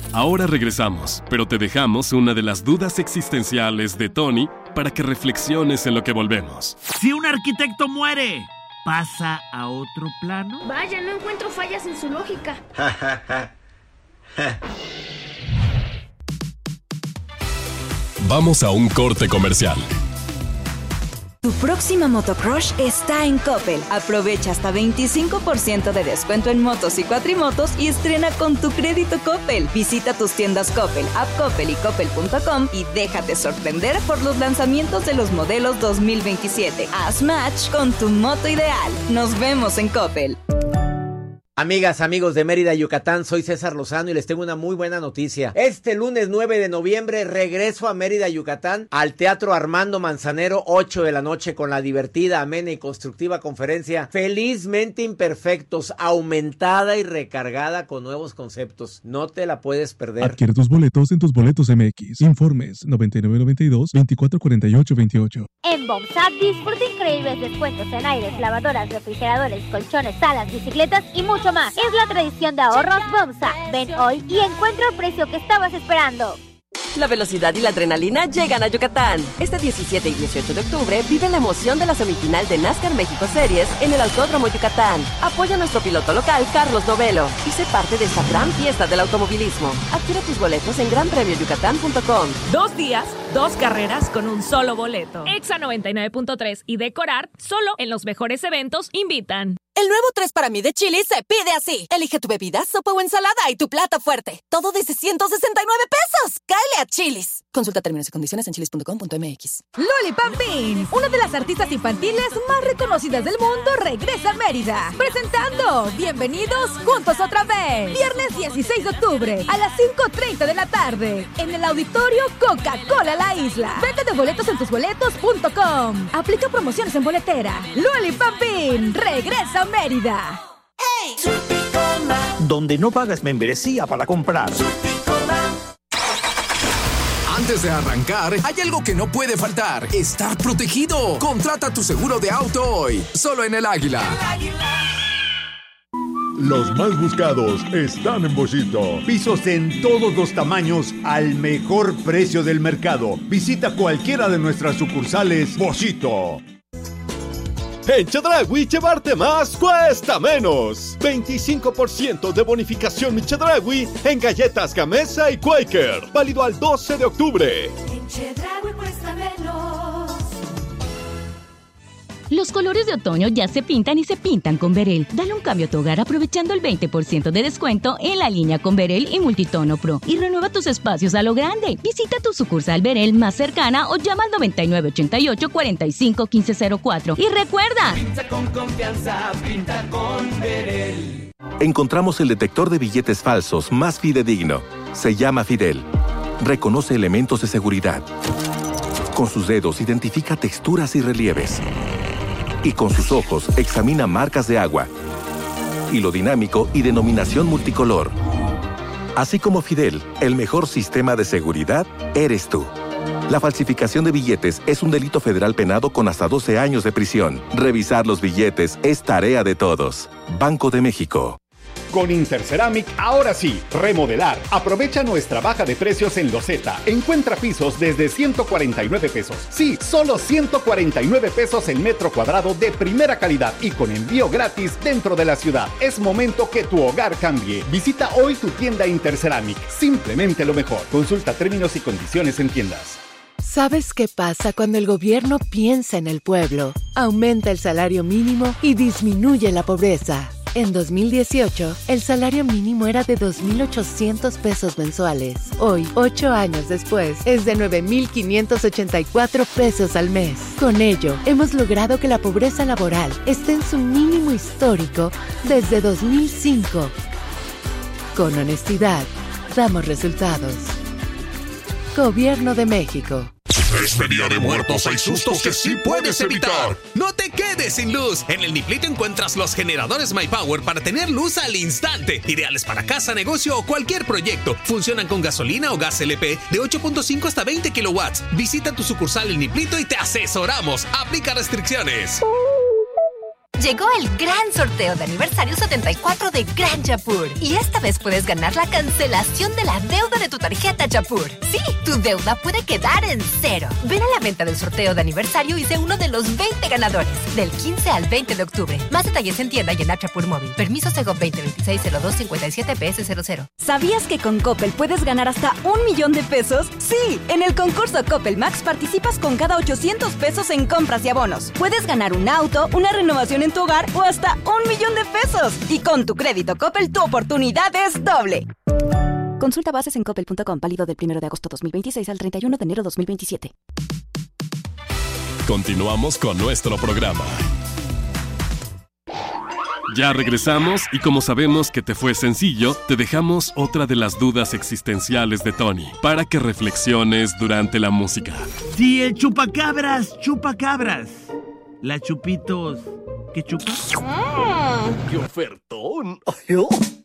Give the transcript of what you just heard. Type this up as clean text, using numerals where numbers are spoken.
Ahora regresamos, pero te dejamos una de las dudas existenciales de Tony para que reflexiones en lo que volvemos. Si un arquitecto muere, ¿pasa a otro plano? Vaya, no encuentro fallas en su lógica. Vamos a un corte comercial. Tu próxima motocrush está en Coppel. Aprovecha hasta 25% de descuento en motos y cuatrimotos y estrena con tu crédito Coppel. Visita tus tiendas Coppel, App Coppel y Coppel.com y déjate sorprender por los lanzamientos de los modelos 2027. Haz match con tu moto ideal. Nos vemos en Coppel. Amigas, amigos de Mérida, Yucatán, soy César Lozano y les tengo una muy buena noticia. Este lunes 9 de noviembre regreso a Mérida, Yucatán, al Teatro Armando Manzanero, 8 de la noche, con la divertida, amena y constructiva conferencia Felizmente Imperfectos, aumentada y recargada con nuevos conceptos. No te la puedes perder. Adquiere tus boletos en Tus Boletos MX. Informes 9992-244828. En Bomsa disfruta increíbles descuentos en aires, lavadoras, refrigeradores, colchones, salas, bicicletas y mucho más. Es la tradición de ahorros Bomsa. Ven hoy y encuentra el precio que estabas esperando. La velocidad y la adrenalina llegan a Yucatán. Este 17 y 18 de octubre vive la emoción de la semifinal de NASCAR México Series en el Autódromo Yucatán. Apoya a nuestro piloto local, Carlos Novelo, y sé parte de esta gran fiesta del automovilismo. Adquiere tus boletos en granpremioyucatán.com. 2 días, 2 carreras con un solo boleto. Exa 99.3 y Decorar, solo en los mejores eventos, invitan. El nuevo 3 para mí de Chili's se pide así. Elige tu bebida, sopa o ensalada y tu plato fuerte. Todo desde 169 pesos. ¡Cáele a Chili's! Consulta términos y condiciones en chili's.com.mx. Lollipop Bean, una de las artistas infantiles más reconocidas del mundo, regresa a Mérida. Presentando Bienvenidos Juntos Otra Vez. Viernes 16 de octubre a las 5:30 de la tarde. En el auditorio Coca-Cola La Isla. Venta de boletos en tusboletos.com. Aplica promociones en boletera. Lollipop Bean, regresa a Mérida. ¡Hey! Donde no pagas membresía para comprar. Antes de arrancar, hay algo que no puede faltar: estar protegido. Contrata tu seguro de auto hoy, solo en El Águila. Los más buscados están en Boschito. Pisos en todos los tamaños al mejor precio del mercado. Visita cualquiera de nuestras sucursales Boschito. En Chedraui, llevarte más cuesta menos. 25% de bonificación mi Chedraui en galletas Gamesa y Quaker. Válido al 12 de octubre. En Chedraui cuesta menos. Los colores de otoño ya se pintan y se pintan con Verel. Dale un cambio a tu hogar aprovechando el 20% de descuento en la línea con Verel y Multitono Pro. Y renueva tus espacios a lo grande. Visita tu sucursal Verel más cercana o llama al 9988-451504. Y recuerda: pinta con confianza, pinta con Verel. Encontramos el detector de billetes falsos más fidedigno. Se llama Fidel. Reconoce elementos de seguridad. Con sus dedos identifica texturas y relieves. Y con sus ojos examina marcas de agua, hilo dinámico y denominación multicolor. Así como Fidel, el mejor sistema de seguridad eres tú. La falsificación de billetes es un delito federal penado con hasta 12 años de prisión. Revisar los billetes es tarea de todos. Banco de México. Con Interceramic, ahora sí, remodelar. Aprovecha nuestra baja de precios en loseta. Encuentra pisos desde 149 pesos. Sí, solo 149 pesos el metro cuadrado de primera calidad y con envío gratis dentro de la ciudad. Es momento que tu hogar cambie. Visita hoy tu tienda Interceramic. Simplemente lo mejor. Consulta términos y condiciones en tiendas. ¿Sabes qué pasa cuando el gobierno piensa en el pueblo? Aumenta el salario mínimo y disminuye la pobreza. En 2018, el salario mínimo era de 2,800 pesos mensuales. Hoy, 8 años después, es de 9,584 pesos al mes. Con ello, hemos logrado que la pobreza laboral esté en su mínimo histórico desde 2005. Con honestidad, damos resultados. Gobierno de México. Este Día de Muertos hay sustos que sí puedes evitar. No te quedes sin luz. En el Niplito encuentras los generadores MyPower para tener luz al instante. Ideales para casa, negocio o cualquier proyecto. Funcionan con gasolina o gas LP de 8.5 hasta 20 kilowatts. Visita tu sucursal El Niplito y te asesoramos. Aplica restricciones. Llegó el gran sorteo de aniversario 74 de Gran Chapur. Y esta vez puedes ganar la cancelación de la deuda de tu tarjeta Chapur. Sí, tu deuda puede quedar en cero. Ven a la venta del sorteo de aniversario y sé uno de los 20 ganadores. Del 15 al 20 de octubre. Más detalles en tienda y en Chapur Móvil. Permiso Segov 2026-0257-PS00. ¿Sabías que con Coppel puedes ganar hasta 1 millón de pesos? Sí, en el concurso Coppel Max participas con cada 800 pesos en compras y abonos. Puedes ganar un auto, una renovación en tu hogar o hasta 1 millón de pesos. Y con tu crédito Coppel, tu oportunidad es doble. Consulta bases en coppel.com, válido del 1 de agosto 2026 al 31 de enero 2027. Continuamos con nuestro programa. Ya regresamos y como sabemos que te fue sencillo, te dejamos otra de las dudas existenciales de Tony para que reflexiones durante la música. Sí, el chupacabras. La Chupitos. ¿Qué chupa? ¡Qué ofertón!